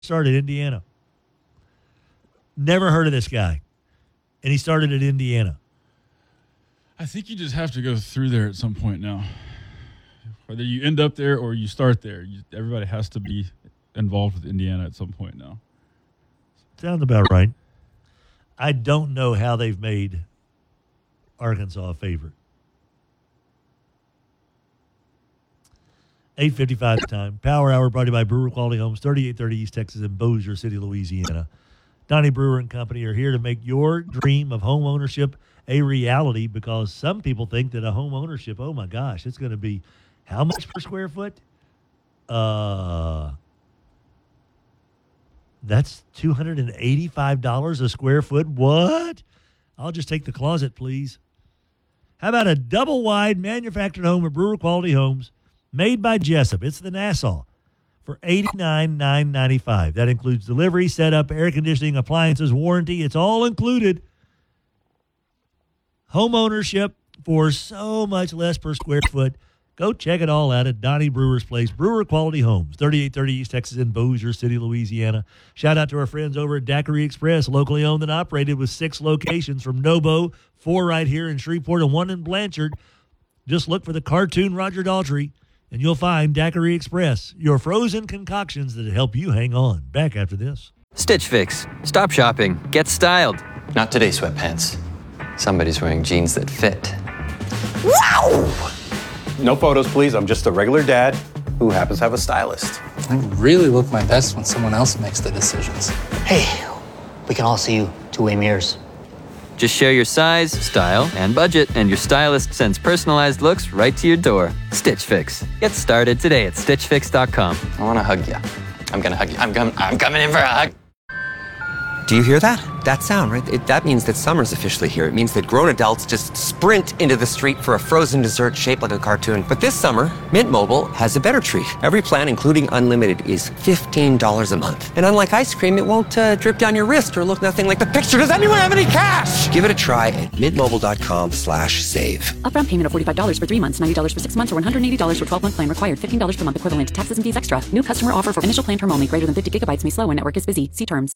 started at Indiana. Never heard of this guy. And he started at Indiana. I think you just have to go through there at some point now. Whether you end up there or you start there, everybody has to be involved with Indiana at some point now. Sounds about right. I don't know how they've made Arkansas a favorite. 8:55 time. Power Hour brought to you by Brewer Quality Homes, 3830 East Texas in Bossier City, Louisiana. Donnie Brewer and Company are here to make your dream of home ownership a reality, because some people think that a home ownership, oh my gosh, it's going to be how much per square foot? That's $285 a square foot. What? I'll just take the closet, please. How about a double-wide manufactured home at Brewer Quality Homes, made by Jessup? It's the Nassau for $89,995. That includes delivery, setup, air conditioning, appliances, warranty. It's all included. Home ownership for so much less per square foot. Go check it all out at Donnie Brewer's Place, Brewer Quality Homes, 3830 East Texas in Bossier City, Louisiana. Shout out to our friends over at Daiquiri Express, locally owned and operated with 6 locations from Nobo, 4 right here in Shreveport and 1 in Blanchard. Just look for the cartoon Roger Daltrey, and you'll find Daiquiri Express, your frozen concoctions that help you hang on. Back after this. Stitch Fix. Stop shopping. Get styled. Not today, sweatpants. Somebody's wearing jeans that fit. Wow! No photos, please. I'm just a regular dad who happens to have a stylist. I really look my best when someone else makes the decisions. Hey, we can all see you two-way mirrors. Just share your size, style, and budget, and your stylist sends personalized looks right to your door. Stitch Fix. Get started today at StitchFix.com. I want to hug you. I'm going to hug you. I'm coming in for a hug. Do you hear that? That sound, right? That means that summer's officially here. It means that grown adults just sprint into the street for a frozen dessert shaped like a cartoon. But this summer, Mint Mobile has a better treat. Every plan, including unlimited, is $15 a month. And unlike ice cream, it won't drip down your wrist or look nothing like the picture. Does anyone have any cash? Give it a try at mintmobile.com/save. Upfront payment of $45 for 3 months, $90 for 6 months, or $180 for 12-month plan required. $15 per month equivalent. Taxes and fees extra. New customer offer for initial plan term only. Greater than 50 gigabytes may slow when network is busy. See terms.